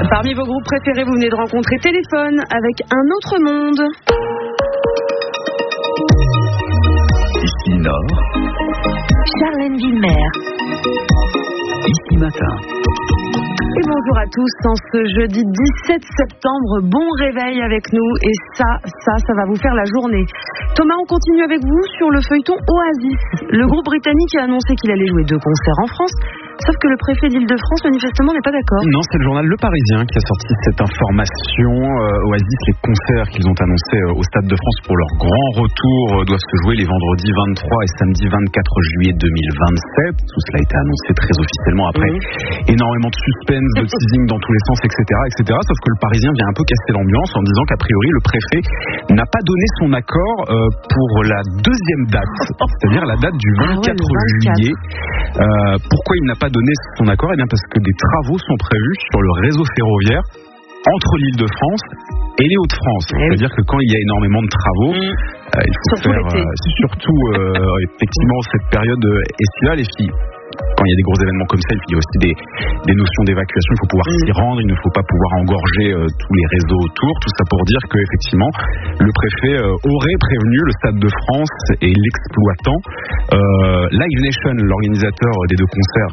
Parmi vos groupes préférés, vous venez de rencontrer Téléphone avec Un autre monde. Ici Nord. Charlène Villemer. Ici Matin. Et bonjour à tous, en ce jeudi 17 septembre, bon réveil avec nous et ça va vous faire la journée. Thomas, on continue avec vous sur le feuilleton Oasis. Le groupe britannique a annoncé qu'il allait jouer 2 concerts en France, sauf que le préfet d'Île-de-France manifestement n'est pas d'accord. Non, c'est le journal Le Parisien qui a sorti cette information. Oasis, les concerts qu'ils ont annoncés au Stade de France pour leur grand retour doivent se jouer les vendredis 23 et samedi 24 juillet 2027. Tout cela a été annoncé très officiellement après énormément de suspense, de teasing dans tous les sens, etc., etc. Sauf que Le Parisien vient un peu casser l'ambiance en disant qu'a priori le préfet n'a pas donné son accord pour la deuxième date, c'est-à-dire la date du 24 juillet. Pourquoi il n'a pas donné son accord? Eh bien parce que des travaux sont prévus sur le réseau ferroviaire entre l'Île-de-France et les Hauts-de-France. C'est-à-dire que quand il y a énormément de travaux, il faut surtout effectivement cette période estivale. Et puis quand il y a des gros événements comme ça, il y a aussi des notions d'évacuation. Il faut pouvoir s'y rendre, il ne faut pas pouvoir engorger tous les réseaux autour. Tout ça pour dire que effectivement, le préfet aurait prévenu le Stade de France et l'exploitant. Live Nation, l'organisateur des 2 concerts,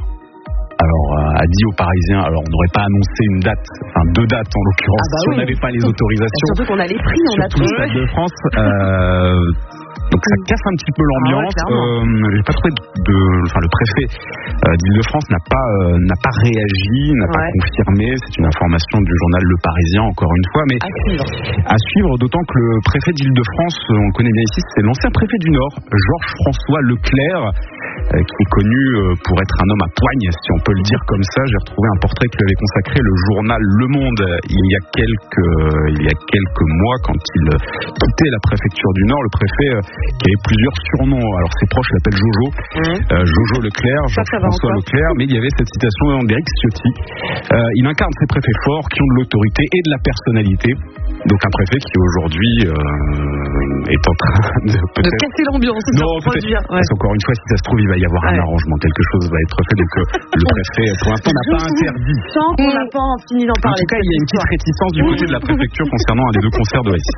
a dit aux Parisiens, on n'aurait pas annoncé une date, enfin 2 dates en l'occurrence, si on n'avait pas les autorisations. Surtout qu'on a les prix, on a tout. Le Stade de France. Donc ça casse un petit peu l'ambiance. J'ai pas trouvé le préfet d'Île-de-France n'a pas réagi, n'a pas confirmé. C'est une information du journal Le Parisien encore une fois, mais à suivre. D'autant que le préfet d'Île-de-France, on le connaît bien ici, c'est l'ancien préfet du Nord, Georges François Leclerc, qui est connu pour être un homme à poigne, si on peut le dire comme ça. J'ai retrouvé un portrait que lui avait consacré le journal Le Monde il y a quelques mois, quand il quittait la préfecture du Nord. Le préfet qui avait plusieurs surnoms. Alors ses proches l'appellent Jojo, Jojo Leclerc, Jean-François Leclerc, mais il y avait cette citation d'Éric Ciotti. Il incarne ces préfets forts qui ont de l'autorité et de la personnalité. Donc un préfet qui aujourd'hui est en train de peut-être casser l'ambiance. Parce qu'encore une fois, si ça se trouve, il va y avoir un arrangement, quelque chose va être fait. Donc le préfet, pour l'instant, n'a pas interdit. Sans qu'on n'a pas fini d'en parler. En tout cas, il y a une petite réticence du côté de la préfecture concernant un des 2 concerts de Oasis.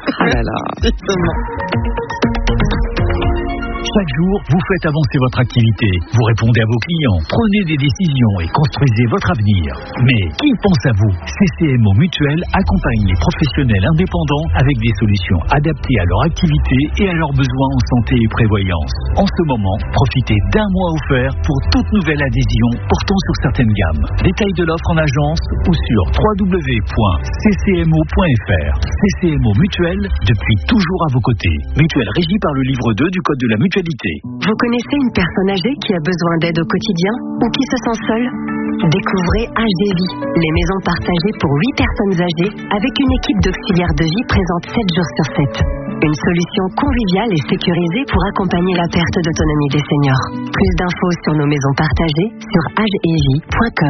Chaque jour, vous faites avancer votre activité, vous répondez à vos clients, prenez des décisions et construisez votre avenir. Mais qui pense à vous? CCMO Mutuelle accompagne les professionnels indépendants avec des solutions adaptées à leur activité et à leurs besoins en santé et prévoyance. En ce moment, profitez d'1 mois offert pour toute nouvelle adhésion portant sur certaines gammes. Détails de l'offre en agence ou sur www.ccmo.fr. CCMO Mutuelle, depuis toujours à vos côtés. Mutuelle régie par le livre 2 du Code de la mutualité. Vous connaissez une personne âgée qui a besoin d'aide au quotidien ou qui se sent seule? Découvrez HDVie, les maisons partagées pour 8 personnes âgées avec une équipe d'auxiliaires de vie présente 7 jours sur 7. Une solution conviviale et sécurisée pour accompagner la perte d'autonomie des seniors. Plus d'infos sur nos maisons partagées sur hdvie.com.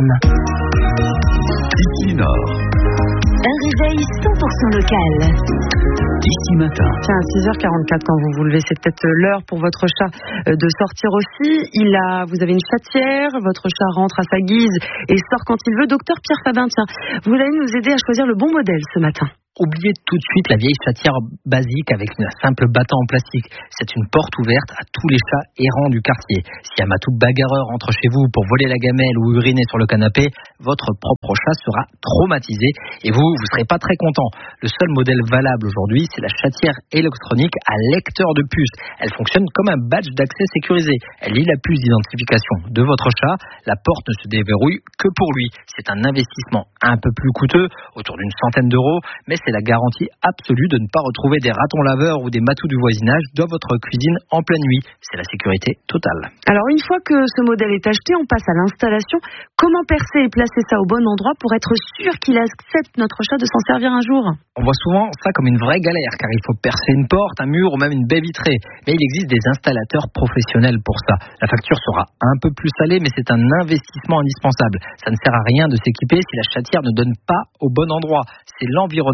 Ici Nord. Un réveil 100% local. Ici Matin. Tiens, à 6h44 quand vous vous levez, c'est peut-être l'heure pour votre chat de sortir aussi. Vous avez une chatière, votre chat rentre à sa guise et sort quand il veut. Docteur Pierre Fabin, tiens, vous allez nous aider à choisir le bon modèle ce matin. Oubliez tout de suite la vieille chatière basique avec un simple battant en plastique. C'est une porte ouverte à tous les chats errants du quartier. Si un matou bagarreur entre chez vous pour voler la gamelle ou uriner sur le canapé, votre propre chat sera traumatisé et vous serez pas très content. Le seul modèle valable aujourd'hui, c'est la chatière électronique à lecteur de puce. Elle fonctionne comme un badge d'accès sécurisé. Elle lit la puce d'identification de votre chat. La porte ne se déverrouille que pour lui. C'est un investissement un peu plus coûteux, autour d'une centaine d'euros, mais c'est la garantie absolue de ne pas retrouver des ratons laveurs ou des matous du voisinage dans votre cuisine en pleine nuit. C'est la sécurité totale. Alors une fois que ce modèle est acheté, on passe à l'installation. Comment percer et placer ça au bon endroit pour être sûr qu'il accepte notre chat de s'en servir un jour? On voit souvent ça comme une vraie galère car il faut percer une porte, un mur ou même une baie vitrée. Mais il existe des installateurs professionnels pour ça. La facture sera un peu plus salée mais c'est un investissement indispensable. Ça ne sert à rien de s'équiper si la chatière ne donne pas au bon endroit. C'est l'environnement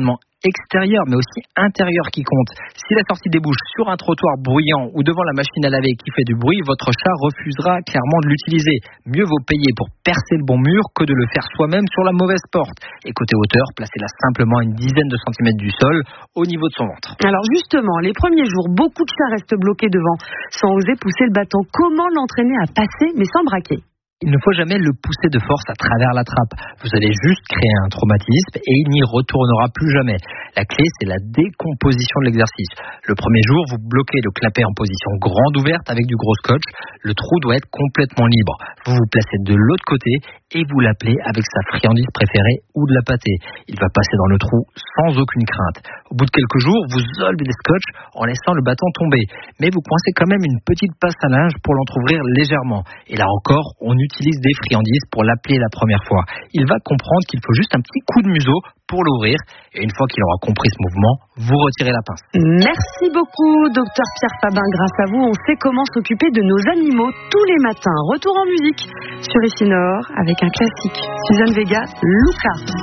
extérieur mais aussi intérieur qui compte. Si la sortie débouche sur un trottoir bruyant ou devant la machine à laver qui fait du bruit, votre chat refusera clairement de l'utiliser. Mieux vaut payer pour percer le bon mur que de le faire soi-même sur la mauvaise porte. Et côté hauteur, placez-la simplement à une dizaine de centimètres du sol, au niveau de son ventre. Alors justement, les premiers jours, beaucoup de chats restent bloqués devant, sans oser pousser le bâton. Comment l'entraîner à passer mais sans braquer ? Il ne faut jamais le pousser de force à travers la trappe. Vous allez juste créer un traumatisme et il n'y retournera plus jamais. La clé, c'est la décomposition de l'exercice. Le premier jour, vous bloquez le clapet en position grande ouverte avec du gros scotch. Le trou doit être complètement libre. Vous vous placez de l'autre côté et vous l'appelez avec sa friandise préférée ou de la pâtée. Il va passer dans le trou sans aucune crainte. Au bout de quelques jours, vous solvez les scotch en laissant le bâton tomber. Mais vous coincez quand même une petite passe à linge pour l'entrouvrir légèrement. Et là encore, on utilise des friandises pour l'appeler la première fois. Il va comprendre qu'il faut juste un petit coup de museau pour l'ouvrir. Et une fois qu'il aura compris ce mouvement, vous retirez la pince. Merci beaucoup, docteur Pierre Pabin. Grâce à vous, on sait comment s'occuper de nos animaux tous les matins. Retour en musique sur Ici Nord avec un classique. Suzanne Vega, Luca.